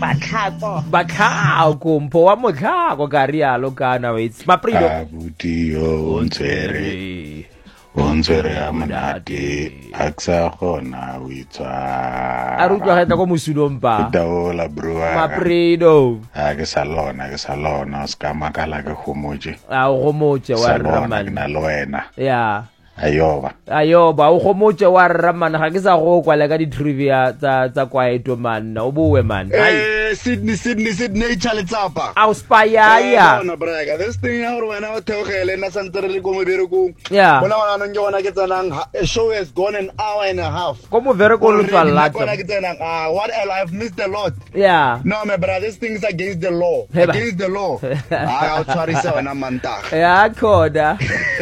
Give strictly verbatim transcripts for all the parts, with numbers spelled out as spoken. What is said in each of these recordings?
batlhako batlhako mpho wa motlhako ka rialo kana wets maprido abuti yo ontsere ontsere a monate a tsa gona o itswa a rutwa ga tla go mosulong pa daola brua maprido a ke salona ke salona ska makala ke gomoje a go moje wa ramana na lo wena ya ayoba ayoba o go moje wa ramana ga ke sa go kwa le ka di trivia tsa tsa kwaeto man o bowe man eh Sydney Sydney Sydney Chaletsapa au spaya ya no braga this thing how when I theogele na santere le go mo bereko ya bona bona nge bona ke tsanang a show has gone an hour and a half go mo bereko lo tswa latsa bona ke tsanang ah what I've missed a lot ya no my brother this thing is against the law against the law ah I'll try to na manta ya khoda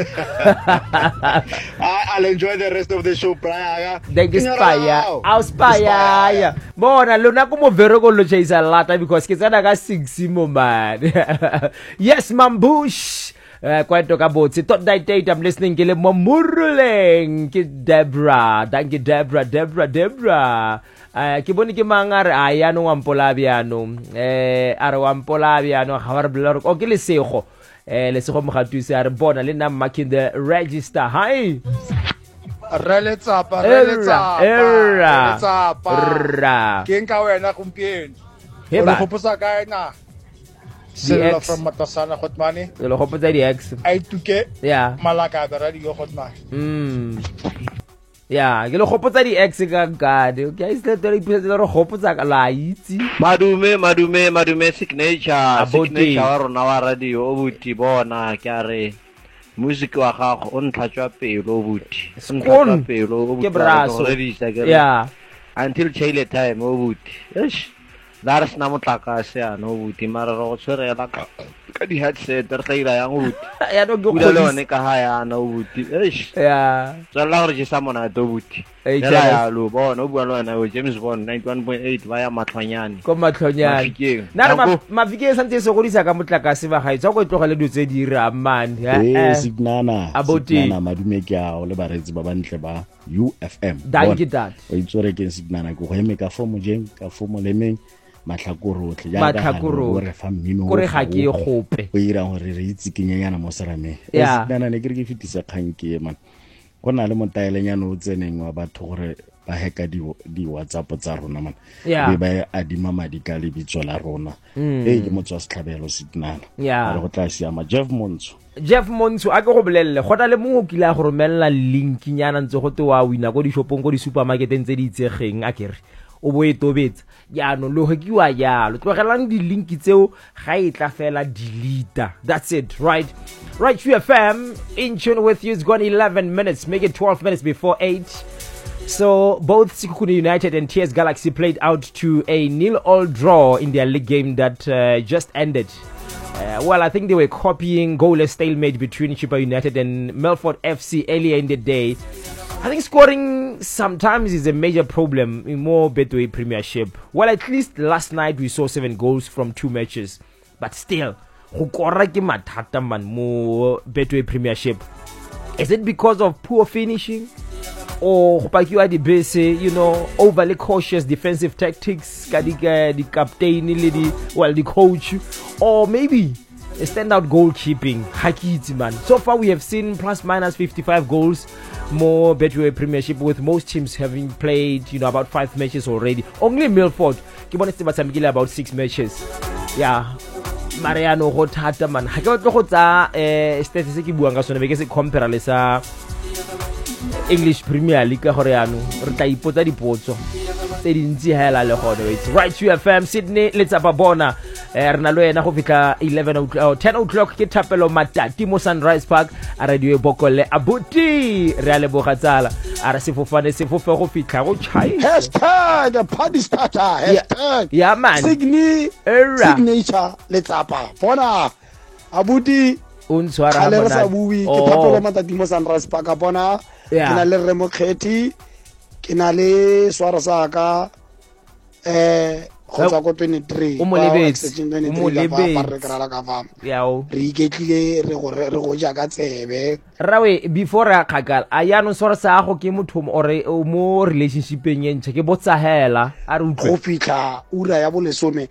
I'll enjoy the rest of the show braga thank you spaya au spaya ya bona lona go mo bereko lo chase lata because ke tsana ka six mo man yes mambush uh, quite talk about it tot date I'm listening ke le mo muruleng ke Debra thank you Debra Debra Debra uh, ke bone ke mangare a ya no wampola biano eh are wampola biano ga ba re bla o ke le sego eh le sego mo gatuse are bona le nna marking the register hi Reletsapa reletsapa reletsapa ke nka wena gompieno heba go posa kae na Selo from Matasana Khotmani lo go potsa di ex ai tuke ya malaka ba radio Khotmani mm ya ke lo go potsa di ex ka gade okay is that re petse lo go potsa ka la itse madume madume madume signature signature wa rona wa radio o buti bona ke are music wa gago o ntlhatswa pelo o buti o ntlhatswa pelo o buti ke braso ya until chile time o buti eish dar sna motlakase ya no buti mara go tshwerela ka ka di headset re tla yang buti ya no go go lone ka ha ya no buti eish ya tsala gore je sa mona to buti ya ya lo bona o bua lona o James Bond ninety-one point eight ba ya matlhonyane ko matlhonyane na ma mavike santse se go disa ka motlakase ba ga itsa go tlogele do tse di ra man eh signana signana madume ke a o le baretsi ba bantle ba U F M thank you dad o itsore ke signana go go eme ka fomo jeng ka fomo lemeng matlhakoro tle ya ga re fa mmino gore ga ke gope o ira gore re itse kenyenyana mo serame signana ne ke re ke fitisa kgang ke man go na le motaelenyana o tseneng wa batho gore ba heka di di WhatsApp tsa rona man be ba adima madi ka lebitso la rona e ke motswa setlhabelo signana re go tla siama Jeff Montsho Jeff Montsho a ke go bolelle go tla le mongwe kila go romella link nyana ntse go te wa wina go di shopong go di supermarketeng tse di itsegeng a kere o bo e tobetsa ya no lo hekiwa ya lo tlogelang di link tseo ga e tla fela delete that's it right right U F M in tune with you. It's gone eleven minutes, make it twelve minutes before eight. So both Sekhukhune United and T S Galaxy played out to a nil all draw in their league game that uh, just ended. Uh, well, I think they were copying goalless stalemate between Chippa United and Melfort F C earlier in the day. I think scoring sometimes is a major problem in more Betway Premiership. Well, at least last night we saw seven goals from two matches. But still, mathata man mo Betway Premiership. Is it because of poor finishing? Or you know, overly cautious defensive tactics, the captain, well, the coach, or maybe a standout goalkeeping, Hakiti man. So far we have seen plus minus fifty-five goals, more Betway Premiership, with most teams having played, you know, about five matches already. Only Milford, about six matches. Yeah. Mariano Hotata man. Hakota eh statistic buanga so ne se compare le sa English Premier League ka gore yano re tla ipotsa dipotso tse dintsi hela le gone wait right U F M Sydney let's up bona eh rena lo yena go fika eleven o'clock ten o'clock ke thapelo matati mo Sunrise Park a radio bokole abuti re a le bogatsala a re sefofane sefofe go fitla go chai hashtag party starter hashtag yeah man Sydney signature let's up bona abuti untshwara bona sa bui ke thapelo matati mo Sunrise Park bona ke na le re mokgethi ke na le swara sa ka eh go tsa go twenty-three o mo lebetse o mo lebetse re kra ka fa yao re iketlile re go re go ja ka tsebe rawe before a khakala a ya no swara sa go ke motho o mo relationshipeng e ntse ke botsa hela a re utlwe go fitla ura ya bolesome